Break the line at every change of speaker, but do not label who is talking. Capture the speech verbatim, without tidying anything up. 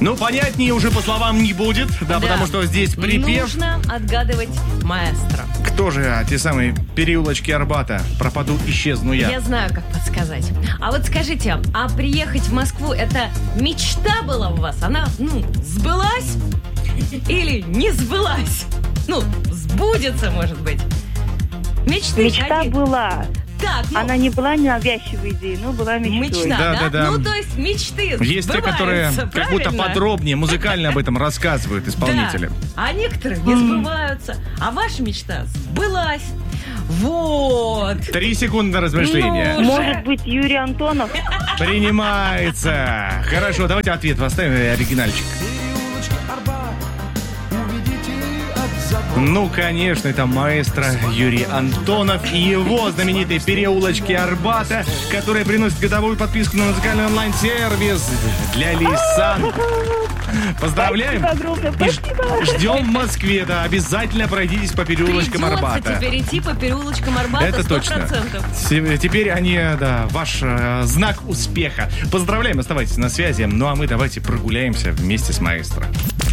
Ну, понятнее уже по словам не будет, да, да. потому что здесь припев.
Нужно отгадывать маэстро.
Кто же а, те самые переулочки Арбата? Пропаду, исчезну я.
Я знаю, как подсказать. А вот скажите, а приехать в Москву, это мечта была у вас? Она, ну, сбылась или не сбылась? Ну, сбудется, может быть. Мечты
Мечта
какие?
была.
Так, ну,
Она не была навязчивой идеей, но была мечтой.
Мечта,
да,
да?
да, да.
Ну, то есть мечты
Есть те, которые
сбываются,
как будто
правильно?
подробнее, музыкально об этом рассказывают исполнители.
Да. А некоторые не сбываются. А ваша мечта сбылась. Вот.
Три секунды на размышления.
Ну,
Может быть, Юрий Антонов?
Принимается. Хорошо, давайте ответ поставим, оригинальчик. Ну, конечно, это маэстро Юрий Антонов и его знаменитые переулочки Арбата, которые приносят годовую подписку на музыкальный онлайн-сервис для Лейсан. Поздравляем.
Спасибо огромное, спасибо.
И ждем в Москве, да, обязательно пройдитесь по переулочкам
Придется
Арбата.
теперь идти по переулочкам Арбата.
Это
сто
точно.
процентов.
Се- Теперь они, да, ваш э, знак успеха. Поздравляем, оставайтесь на связи. Ну а мы давайте прогуляемся вместе с маэстро.